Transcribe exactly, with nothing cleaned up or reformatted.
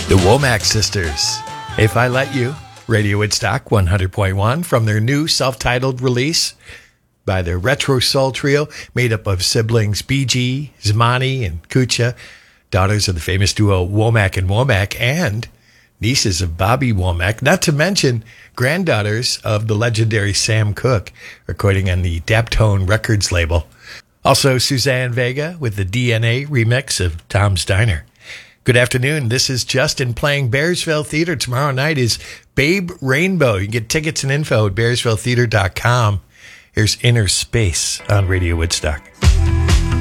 The Womack Sisters, If I Let You, Radio Woodstock one hundred point one, from their new self-titled release by their Retro Soul Trio, made up of siblings B G, Zmani, and Kucha, daughters of the famous duo Womack and Womack, and nieces of Bobby Womack, not to mention granddaughters of the legendary Sam Cooke, recording on the Daptone Records label. Also Suzanne Vega with the D N A remix of Tom's Diner. Good afternoon. This is Justin playing Bearsville Theater. Tomorrow night is Babe Rainbow. You can get tickets and info at bearsville theater dot com. Here's Inner Space on Radio Woodstock.